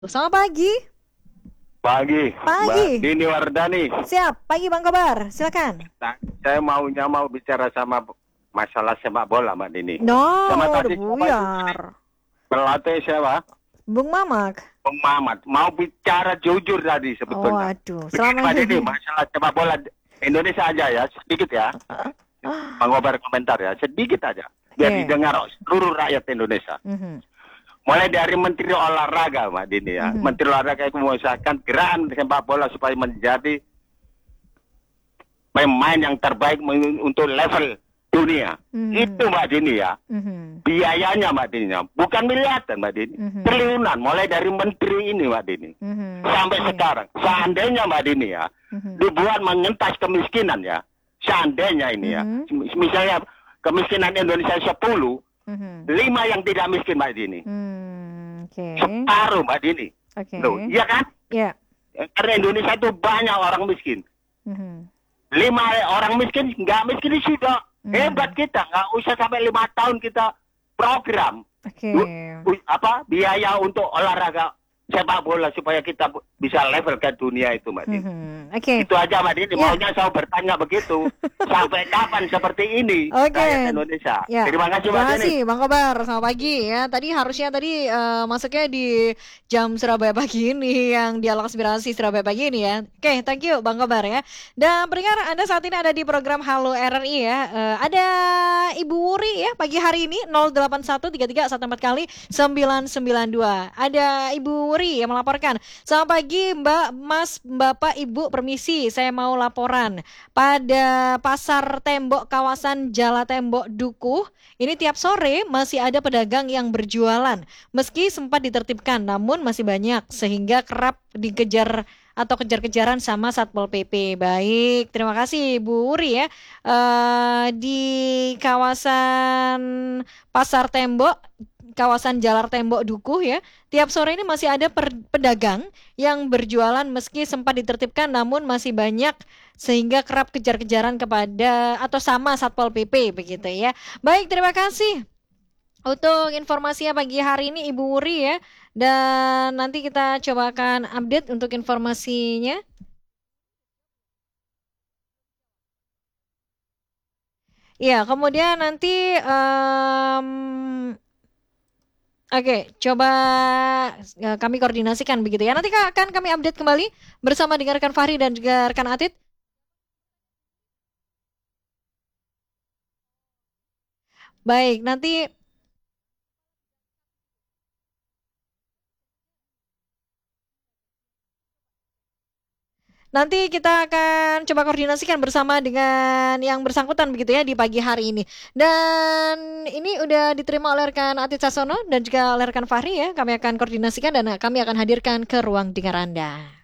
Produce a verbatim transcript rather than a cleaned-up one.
Selamat pagi. Pagi, Mbak Pagi. Dini Wardani. Siap, pagi Bang Kobar. Silakan. Nah, saya maunya mau bicara sama masalah sepak bola, Mbak Dini. No, Sama udah tadi siapa itu? buyar. Pelatih siapa? Bung Mamak. Bung Mamat. Mau bicara jujur tadi Oh, sebetulnya. aduh. Begini, Selama Mbak Dini, ini. masalah sepak bola Indonesia aja ya, sedikit ya. Bang Kobar komentar ya, sedikit aja. Biar Oke. didengar seluruh rakyat Indonesia. Mhm. Mulai dari Menteri Olahraga, Mbak Dini ya. Mhm. Menteri Olahraga itu mengusahakan gerakan sepak bola supaya menjadi pemain yang terbaik meng- untuk level dunia. Mhm. Itu Mbak Dini ya. Mhm. Biayanya Mbak Dini ya. Bukan miliaran Mbak Dini. Mhm. Triliunan mulai dari menteri ini Mbak Dini. Mhm. Sampai Oke. sekarang. Seandainya Mbak Dini ya. Mhm. Dibuat mengentas kemiskinan ya. Seandainya ini ya. Mhm. Mis- Misalnya kemiskinan Indonesia sepuluh. Mhm. lima yang tidak miskin Mbak Dini. Hmm, Oke. Separuh Mbak Dini. Oke. Loh, iya kan? Ya. Karena Indonesia itu banyak orang miskin. Mhm. Lima orang miskin, nggak miskin sudah Hmm. hebat kita. Nggak usah sampai lima tahun kita program. Oke. Bu- bu- apa biaya untuk olahraga sepak bola supaya kita bu- bisa level ke dunia itu Mbak Dini. Mhm. Oke. Itu aja Mbak Dini. Ya. Maunya saya bertanya begitu. Sampai kapan seperti ini Oke. rakyat Indonesia? Ya. Terima kasih Mbak Terima Dini. kasih Bang Kobar. Selamat pagi ya. Tadi harusnya tadi eh, masuknya di jam Surabaya pagi ini yang dialog aspirasi Surabaya pagi ini ya. Oke, thank you Bang Kobar ya. Dan pendengar Anda saat ini ada di program Halo R R I ya. Eh, ada Ibu Wuri ya pagi hari ini nol delapan satu tiga tiga satu empat kali sembilan sembilan dua. Ada Ibu Wuri yang melaporkan. Selamat pagi Mbak, Mas, Bapak, Ibu, permisi. Saya mau laporan. Pada pasar tembok kawasan Jala Tembok Dukuh, ini tiap sore masih ada pedagang yang berjualan. Meski sempat ditertibkan, namun masih banyak sehingga kerap dikejar atau kejar-kejaran sama Satpol P P. Baik, terima kasih Bu Uri ya. Eh, di kawasan Pasar Tembok, kawasan Jalar Tembok Dukuh ya. Tiap sore ini masih ada per- pedagang yang berjualan meski sempat ditertibkan namun masih banyak sehingga kerap kejar-kejaran kepada atau sama Satpol P P begitu ya. Baik, terima kasih untuk informasinya pagi hari ini Ibu Wuri ya. Dan nanti kita coba akan update untuk informasinya. Ya, kemudian nanti em, oke, coba eh, kami koordinasikan begitu ya. Nanti ka- akan kami update kembali bersama dengan rekan Fahri dan juga rekan Atit. Baik, nanti nanti kita akan coba koordinasikan bersama dengan yang bersangkutan begitu ya di pagi hari ini. Dan ini udah diterima oleh rekan Atit Sasono dan juga oleh rekan Fahri ya. Kami akan koordinasikan dan kami akan hadirkan ke ruang dengar Anda.